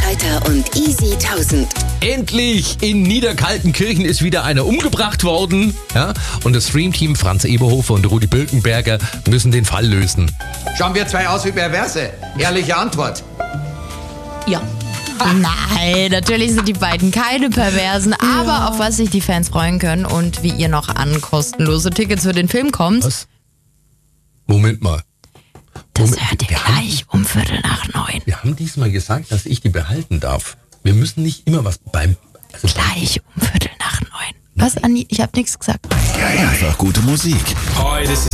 Reiter und Easy 1000. Endlich! In Niederkaltenkirchen ist wieder einer umgebracht worden. Ja? Und das Streamteam Franz Eberhofer und Rudi Birkenberger müssen den Fall lösen. Schauen wir zwei aus wie Perverse? Ehrliche Antwort. Ja. Nein, natürlich sind die beiden keine Perversen, aber auf was sich die Fans freuen können und wie ihr noch an kostenlose Tickets für den Film kommt, Was? Moment mal. das hört ihr gleich um 8:45. Wir haben diesmal gesagt, dass ich die behalten darf. Wir müssen nicht immer was beim... Gleich um 8:45. Was, Anni? Ich habe nichts gesagt. Einfach gute Musik. Heute ist